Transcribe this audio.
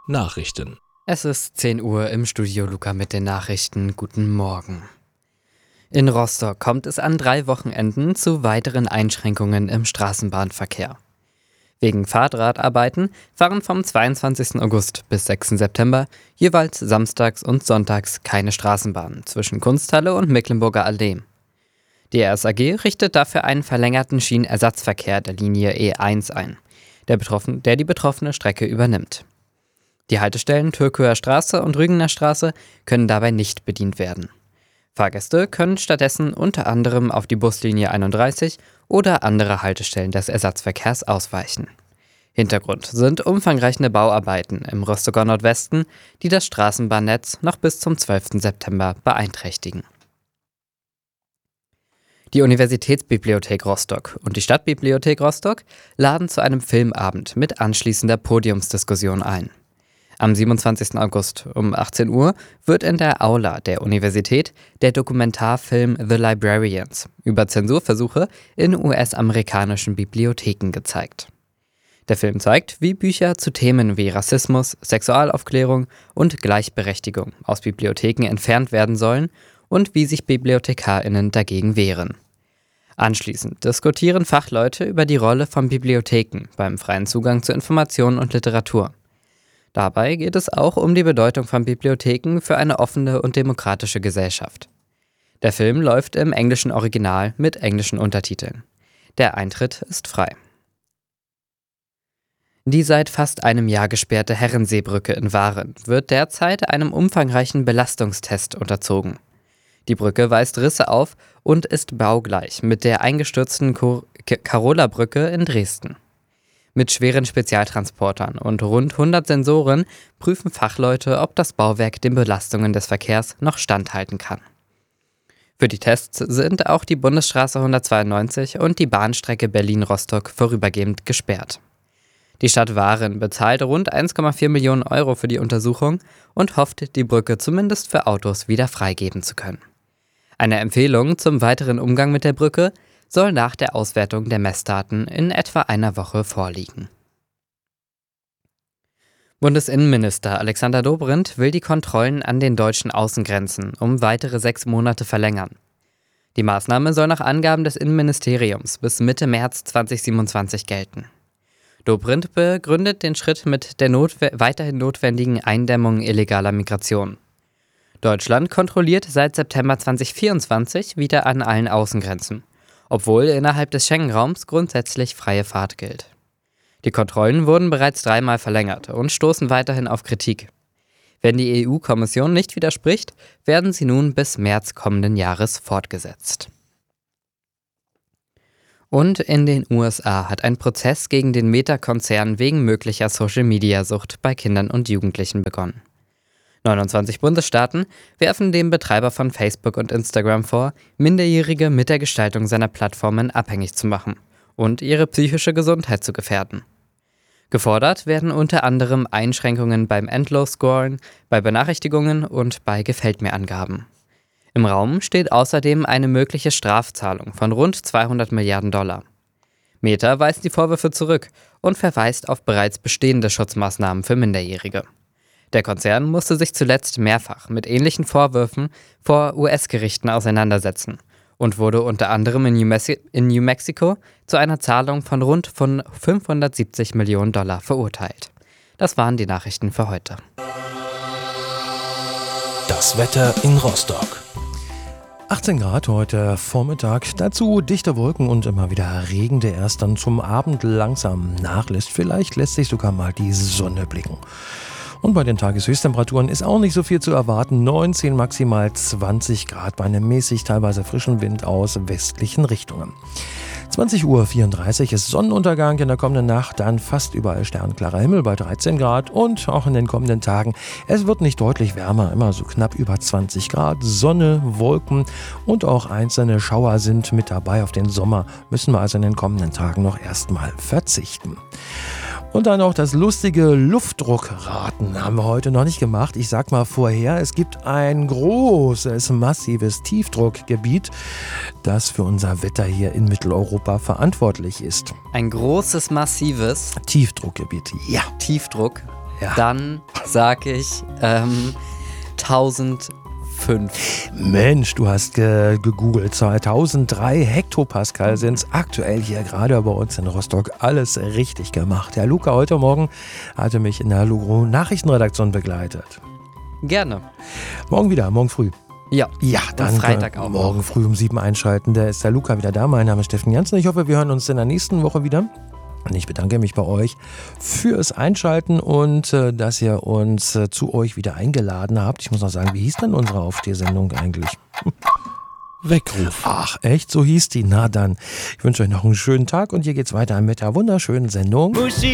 Nachrichten. Es ist 10 Uhr im Studio Luca mit den Nachrichten. Guten Morgen. In Rostock kommt es an 3 Wochenenden zu weiteren Einschränkungen im Straßenbahnverkehr. Wegen Fahrradarbeiten fahren vom 22. August bis 6. September jeweils samstags und sonntags keine Straßenbahnen zwischen Kunsthalle und Mecklenburger Allee. Die RSAG richtet dafür einen verlängerten Schienenersatzverkehr der Linie E1 ein, der die betroffene Strecke übernimmt. Die Haltestellen Türköwer Straße und Rügener Straße können dabei nicht bedient werden. Fahrgäste können stattdessen unter anderem auf die Buslinie 31 oder andere Haltestellen des Ersatzverkehrs ausweichen. Hintergrund sind umfangreiche Bauarbeiten im Rostocker Nordwesten, die das Straßenbahnnetz noch bis zum 12. September beeinträchtigen. Die Universitätsbibliothek Rostock und die Stadtbibliothek Rostock laden zu einem Filmabend mit anschließender Podiumsdiskussion ein. Am 27. August um 18 Uhr wird in der Aula der Universität der Dokumentarfilm The Librarians über Zensurversuche in US-amerikanischen Bibliotheken gezeigt. Der Film zeigt, wie Bücher zu Themen wie Rassismus, Sexualaufklärung und Gleichberechtigung aus Bibliotheken entfernt werden sollen und wie sich BibliothekarInnen dagegen wehren. Anschließend diskutieren Fachleute über die Rolle von Bibliotheken beim freien Zugang zu Informationen und Literatur. Dabei geht es auch um die Bedeutung von Bibliotheken für eine offene und demokratische Gesellschaft. Der Film läuft im englischen Original mit englischen Untertiteln. Der Eintritt ist frei. Die seit fast einem Jahr gesperrte Herrenseebrücke in Waren wird derzeit einem umfangreichen Belastungstest unterzogen. Die Brücke weist Risse auf und ist baugleich mit der eingestürzten Karola-Brücke in Dresden. Mit schweren Spezialtransportern und rund 100 Sensoren prüfen Fachleute, ob das Bauwerk den Belastungen des Verkehrs noch standhalten kann. Für die Tests sind auch die Bundesstraße 192 und die Bahnstrecke Berlin-Rostock vorübergehend gesperrt. Die Stadt Waren bezahlt rund 1,4 Millionen Euro für die Untersuchung und hofft, die Brücke zumindest für Autos wieder freigeben zu können. Eine Empfehlung zum weiteren Umgang mit der Brücke soll nach der Auswertung der Messdaten in etwa einer Woche vorliegen. Bundesinnenminister Alexander Dobrindt will die Kontrollen an den deutschen Außengrenzen um weitere 6 Monate verlängern. Die Maßnahme soll nach Angaben des Innenministeriums bis Mitte März 2027 gelten. Dobrindt begründet den Schritt mit der weiterhin notwendigen Eindämmung illegaler Migration. Deutschland kontrolliert seit September 2024 wieder an allen Außengrenzen, obwohl innerhalb des Schengen-Raums grundsätzlich freie Fahrt gilt. Die Kontrollen wurden bereits 3-mal verlängert und stoßen weiterhin auf Kritik. Wenn die EU-Kommission nicht widerspricht, werden sie nun bis März kommenden Jahres fortgesetzt. Und in den USA hat ein Prozess gegen den Meta-Konzern wegen möglicher Social-Media-Sucht bei Kindern und Jugendlichen begonnen. 29 Bundesstaaten werfen dem Betreiber von Facebook und Instagram vor, Minderjährige mit der Gestaltung seiner Plattformen abhängig zu machen und ihre psychische Gesundheit zu gefährden. Gefordert werden unter anderem Einschränkungen beim Endlos-Scrollen, bei Benachrichtigungen und bei Gefällt-mir-Angaben. Im Raum steht außerdem eine mögliche Strafzahlung von rund 200 Milliarden $. Meta weist die Vorwürfe zurück und verweist auf bereits bestehende Schutzmaßnahmen für Minderjährige. Der Konzern musste sich zuletzt mehrfach mit ähnlichen Vorwürfen vor US-Gerichten auseinandersetzen und wurde unter anderem in New Mexico zu einer Zahlung von rund 570 Millionen $ verurteilt. Das waren die Nachrichten für heute. Das Wetter in Rostock. 18 Grad heute Vormittag, dazu dichte Wolken und immer wieder Regen, der erst dann zum Abend langsam nachlässt. Vielleicht lässt sich sogar mal die Sonne blicken. Und bei den Tageshöchsttemperaturen ist auch nicht so viel zu erwarten. 19, maximal 20 Grad bei einem mäßig teilweise frischen Wind aus westlichen Richtungen. 20:34 Uhr ist Sonnenuntergang in der kommenden Nacht, dann fast überall sternklarer Himmel bei 13 Grad und auch in den kommenden Tagen. Es wird nicht deutlich wärmer, immer so knapp über 20 Grad. Sonne, Wolken und auch einzelne Schauer sind mit dabei. Auf den Sommer müssen wir also in den kommenden Tagen noch erstmal verzichten. Und dann auch das lustige Luftdruckraten haben wir heute noch nicht gemacht. Ich sag mal vorher, es gibt ein großes, massives Tiefdruckgebiet, das für unser Wetter hier in Mitteleuropa verantwortlich ist. Ein großes, massives Tiefdruckgebiet, ja. Tiefdruck. Ja. Dann sage ich 1005. Mensch, du hast gegoogelt. 2003 Hektopascal sind es aktuell hier gerade bei uns in Rostock. Alles richtig gemacht. Der Luca heute Morgen hatte mich in der Lugro Nachrichtenredaktion begleitet. Gerne. Morgen wieder, morgen früh. Ja, Dann Freitag auch. morgen früh um 7 einschalten. Da ist der Luca wieder da. Mein Name ist Steffen Jansen. Ich hoffe, wir hören uns in der nächsten Woche wieder. Und ich bedanke mich bei euch fürs Einschalten und dass ihr uns zu euch wieder eingeladen habt. Ich muss noch sagen, wie hieß denn unsere Aufstehsendung eigentlich? Weckruf. Ach, echt? So hieß die? Na dann. Ich wünsche euch noch einen schönen Tag und hier geht's weiter mit der wunderschönen Sendung.